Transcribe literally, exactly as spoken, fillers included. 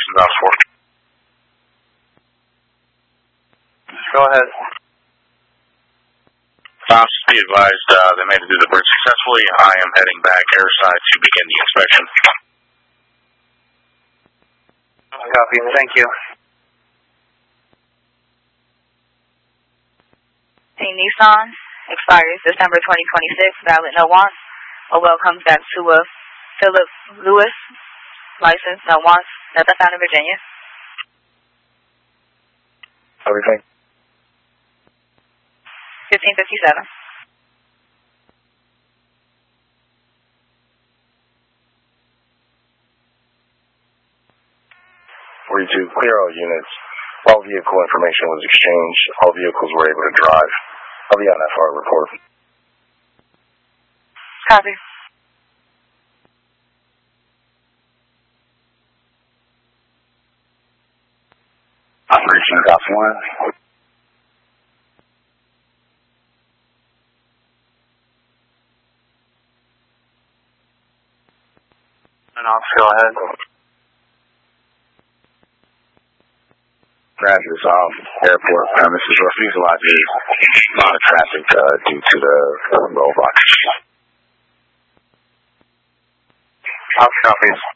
about four. Go ahead. Bounce, be advised, uh, they made it through the bridge successfully. I am heading back airside to begin the inspection. Copy, thank you. Team Nissan, expires December twenty twenty-six, valid no wants. A welcome back to uh, Philip Lewis, license no wants, that's found in Virginia. Everything. fifteen fifty-seven. forty-two, clear all units. All vehicle information was exchanged. All vehicles were able to drive. I'll be on that far report. Copy. Operation Golf one. And I'll go ahead. Gracias, um, airport premises refusal I D. A lot of traffic uh, due to the uh, roadblocks. I'll copy.